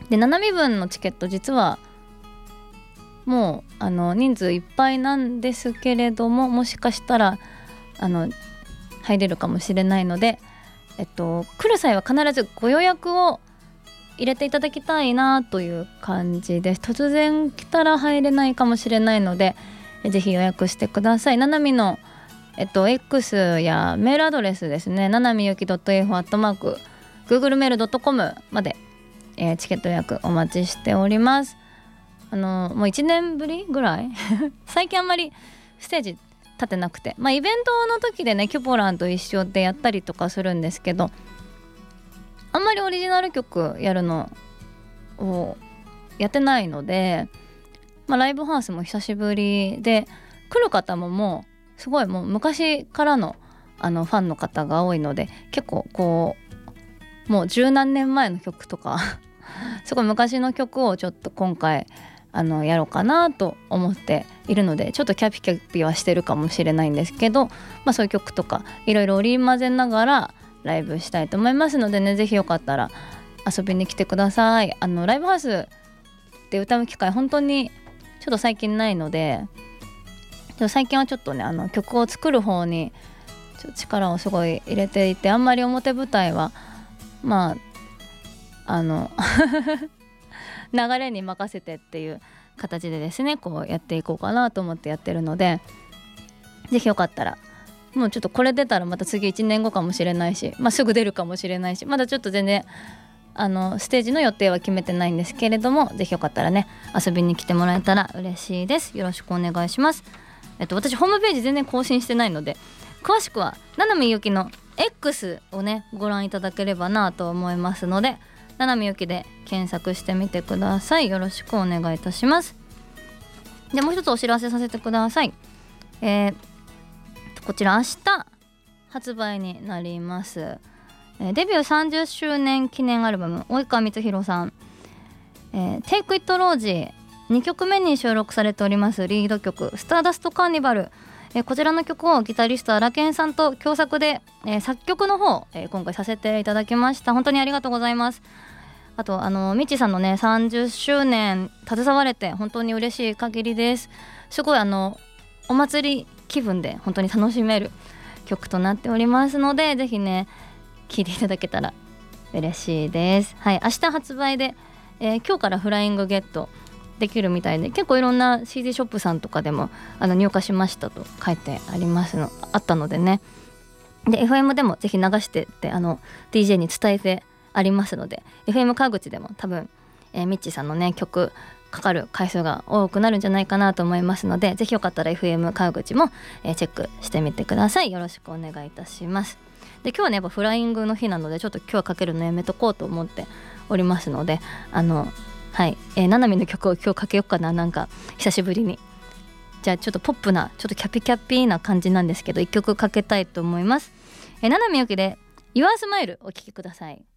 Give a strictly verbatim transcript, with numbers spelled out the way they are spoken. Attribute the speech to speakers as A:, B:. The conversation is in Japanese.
A: でななみぶんのチケット実はもうあの人数いっぱいなんですけれども、もしかしたらあの入れるかもしれないので、えっと来る際は必ずご予約を入れていただきたいなという感じです。突然来たら入れないかもしれないので、ぜひ予約してください。ななみのえっと X やメールアドレスですね、ななみゆき .info アットマーク グーグルメール ドットコム まで、えー、チケット予約お待ちしております。あのもういちねんぶりぐらい最近あんまりステージ立てなくて、まあイベントの時でねキュポランと一緒でやったりとかするんですけど、あんまりオリジナル曲やるのをやってないので、まあ、ライブハウスも久しぶりで、来る方ももうすごいもう昔からのあのファンの方が多いので、結構こうもう十何年前の曲とかすごい昔の曲をちょっと今回あのやろうかなと思っているので、ちょっとキャピキャピはしてるかもしれないんですけど、まあ、そういう曲とかいろいろ織り交ぜながらライブしたいと思いますのでね、ぜひよかったら遊びに来てください。あのライブハウスで歌う機会本当にちょっと最近ないので、最近はちょっとねあの曲を作る方にちょっと力をすごい入れていて、あんまり表舞台はまああの流れに任せてっていう形でですね、こうやっていこうかなと思ってやってるので、ぜひよかったら、もうちょっとこれ出たらまた次いちねんごかもしれないし、まあ、すぐ出るかもしれないし、まだちょっと全然あのステージの予定は決めてないんですけれども、ぜひよかったらね遊びに来てもらえたら嬉しいです。よろしくお願いします。えっと私ホームページ全然更新してないので、詳しくはななみゆきの X をねご覧いただければなと思いますので、ななみゆきで検索してみてください。よろしくお願いいたします。でもう一つお知らせさせてください。えー、こちら明日発売になります、えー、デビューさんじゅっしゅうねん記念アルバム、及川光弘さん、えー、Take It Rosyにきょくめに収録されておりますリード曲スターダストカーニバル、えー、こちらの曲をギタリストアラケンさんと共作で、えー、作曲の方、えー、今回させていただきました。本当にありがとうございます。あとあのみちさんのねさんじゅっしゅうねん携われて本当に嬉しい限りです。すごいあのお祭り気分で本当に楽しめる曲となっておりますので、ぜひね聴いていただけたら嬉しいです。はい、明日発売で、えー、今日からフライングゲットできるみたいで、結構いろんな シーディー ショップさんとかでもあの入荷しましたと書いてありますのあったのでね、で エフエム でもぜひ流してってあの ディージェー に伝えてありますので、 エフエム 川口でも多分、えー、ミッチーさんのね曲かかる回数が多くなるんじゃないかなと思いますので、ぜひよかったら エフエム 川口も、えー、チェックしてみてください。よろしくお願いいたします。で今日はねやっぱフライングの日なので、ちょっと今日はかけるのやめとこうと思っておりますので、あのはい、えー、ななみの曲を今日かけようかな、なんか久しぶりに。じゃあちょっとポップなちょっとキャピキャピーな感じなんですけど、いっきょくかけたいと思います。えー、ななみゆきで Your Smile お聴きください。